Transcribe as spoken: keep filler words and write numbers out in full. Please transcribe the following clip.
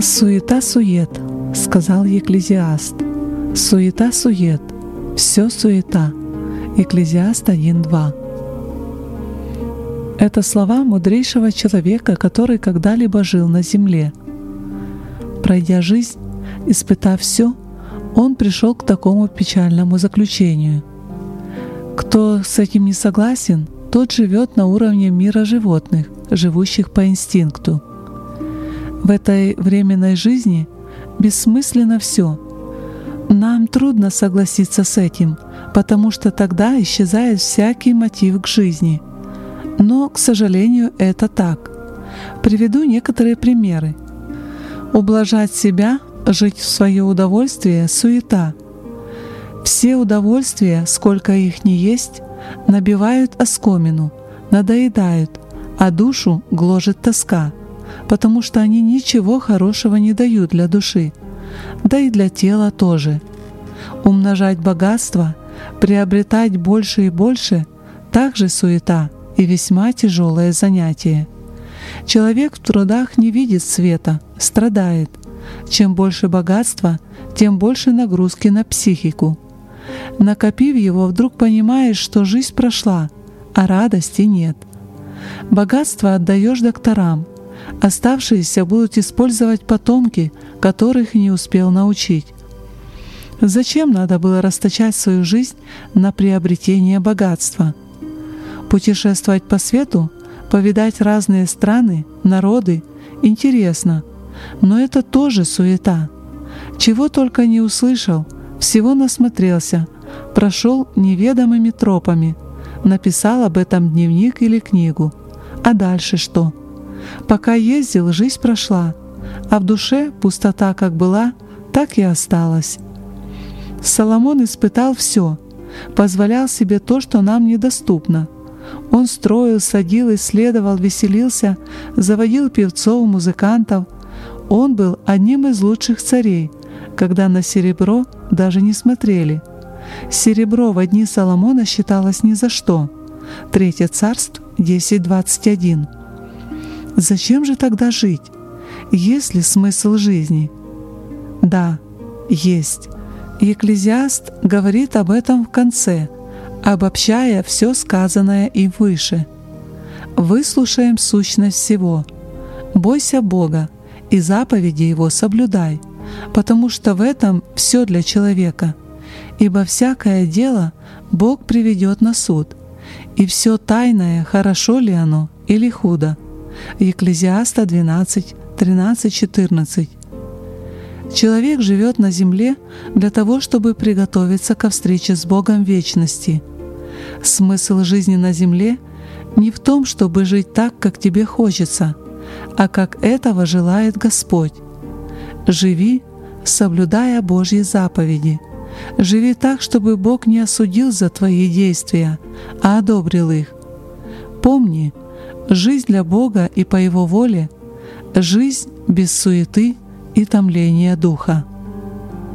«Суета-сует», — сказал Екклезиаст. «Суета-сует, все суета». Екклезиаст один два. Это слова мудрейшего человека, который когда-либо жил на земле. Пройдя жизнь, испытав все, он пришел к такому печальному заключению. Кто с этим не согласен, тот живет на уровне мира животных, живущих по инстинкту. В этой временной жизни бессмысленно все. Нам трудно согласиться с этим, потому что тогда исчезает всякий мотив к жизни. Но, к сожалению, это так. Приведу некоторые примеры. Ублажать себя, жить в свое удовольствие — суета. Все удовольствия, сколько их ни есть, набивают оскомину, надоедают, а душу гложет тоска, потому что они ничего хорошего не дают для души, да и для тела тоже. Умножать богатство, приобретать больше и больше — также суета и весьма тяжелое занятие. Человек в трудах не видит света, страдает. Чем больше богатства, тем больше нагрузки на психику. Накопив его, вдруг понимаешь, что жизнь прошла, а радости нет. Богатство отдаешь докторам, оставшиеся будут использовать потомки, которых не успел научить. Зачем надо было расточать свою жизнь на приобретение богатства? Путешествовать по свету, повидать разные страны, народы — интересно, но это тоже суета. Чего только не услышал, всего насмотрелся, прошел неведомыми тропами, написал об этом дневник или книгу. А дальше что? Пока ездил, жизнь прошла, а в душе пустота как была, так и осталась. Соломон испытал все, позволял себе то, что нам недоступно. Он строил, садил, исследовал, веселился, заводил певцов, музыкантов. Он был одним из лучших царей, когда на серебро даже не смотрели. Серебро в дни Соломона считалось ни за что. Третье Царств десять двадцать один. Зачем же тогда жить? Есть ли смысл жизни? Да, есть. Екклезиаст говорит об этом в конце, обобщая все сказанное им выше. Выслушаем сущность всего. Бойся Бога и заповеди Его соблюдай, потому что в этом все для человека. Ибо всякое дело Бог приведет на суд, и все тайное, хорошо ли оно или худо. Екклезиаста двенадцать тринадцать четырнадцать. Человек живет на земле для того, чтобы приготовиться ко встрече с Богом в вечности. Смысл жизни на земле не в том, чтобы жить так, как тебе хочется, а как этого желает Господь. Живи, соблюдая Божьи заповеди. Живи так, чтобы Бог не осудил за твои действия, а одобрил их. Помни, жизнь для Бога и по Его воле — жизнь без суеты и томления духа.